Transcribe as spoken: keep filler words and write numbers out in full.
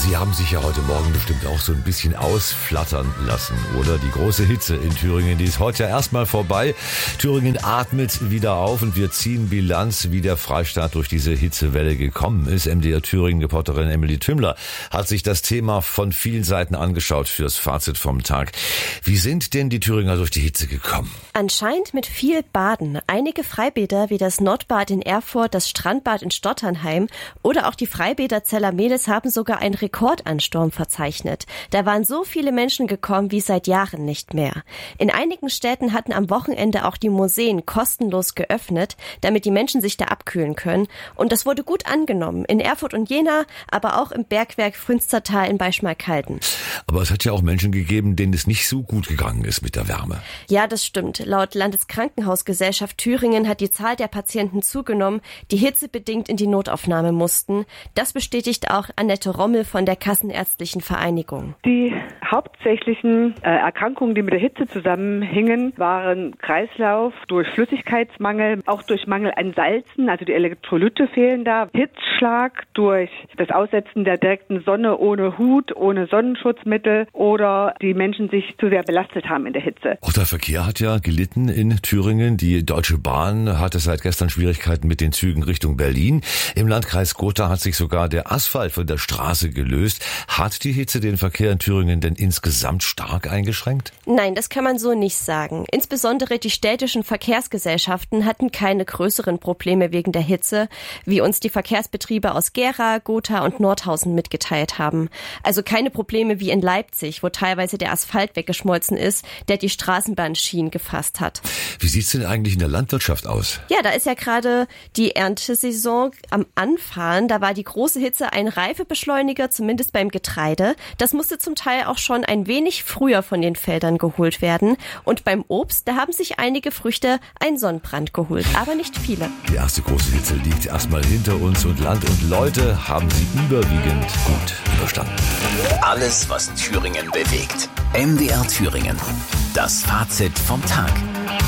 Sie haben sich ja heute Morgen bestimmt auch so ein bisschen ausflattern lassen, oder? Die große Hitze in Thüringen, die ist heute ja erstmal vorbei. Thüringen atmet wieder auf und wir ziehen Bilanz, wie der Freistaat durch diese Hitzewelle gekommen ist. M D R Thüringen-Reporterin Emily Tümmler hat sich das Thema von vielen Seiten angeschaut fürs Fazit vom Tag. Wie sind denn die Thüringer durch die Hitze gekommen? Anscheinend mit viel Baden. Einige Freibäder wie das Nordbad in Erfurt, das Strandbad in Stotternheim oder auch die Freibäder Zellermelis haben sogar einen Rekordansturm verzeichnet. Da waren so viele Menschen gekommen wie seit Jahren nicht mehr. In einigen Städten hatten am Wochenende auch die Museen kostenlos geöffnet, damit die Menschen sich da abkühlen können. Und das wurde gut angenommen. In Erfurt und Jena, aber auch im Bergwerk Frünstertal in Beischmarkalden. Aber es hat ja auch Menschen gegeben, denen es nicht so gut gegangen ist mit der Wärme. Ja, das stimmt. Laut Landeskrankenhausgesellschaft Thüringen hat die Zahl der Patienten zugenommen, die hitzebedingt in die Notaufnahme mussten. Das bestätigt auch Annette Rommel von der Kassenärztlichen Vereinigung. Die hauptsächlichen äh, Erkrankungen, die mit der Hitze zusammenhingen, waren Kreislauf durch Flüssigkeitsmangel, auch durch Mangel an Salzen, also die Elektrolyte fehlen da, Hitzschlag durch das Aussetzen der direkten Sonne ohne Hut, ohne Sonnenschutzmittel oder die Menschen sich zu sehr belastet haben in der Hitze. Auch der Verkehr hat ja gelitten in Thüringen. Die Deutsche Bahn hatte seit gestern Schwierigkeiten mit den Zügen Richtung Berlin. Im Landkreis Gotha hat sich sogar der Asphalt von der Straße gelöst. Hat die Hitze den Verkehr in Thüringen denn insgesamt stark eingeschränkt? Nein, das kann man so nicht sagen. Insbesondere die städtischen Verkehrsgesellschaften hatten keine größeren Probleme wegen der Hitze, wie uns die Verkehrsbetriebe aus Gera, Gotha und Nordhausen mitgeteilt haben. Also keine Probleme wie in Leipzig, wo teilweise der Asphalt weggeschmolzen ist, der die Straßenbahnschienen gefasst hat. Wie sieht's denn eigentlich in der Landwirtschaft aus? Ja, da ist ja gerade die Erntesaison am Anfahren. Da war die große Hitze ein Reifebeschleuniger, zumindest beim Getreide. Das musste zum Teil auch schon ein wenig früher von den Feldern geholt werden. Und beim Obst, da haben sich einige Früchte einen Sonnenbrand geholt, aber nicht viele. Die erste große Hitze liegt erstmal hinter uns und Land und Leute haben sie überwiegend gut überstanden. Alles, was Thüringen bewegt. M D R Thüringen. Das Fazit vom Tag.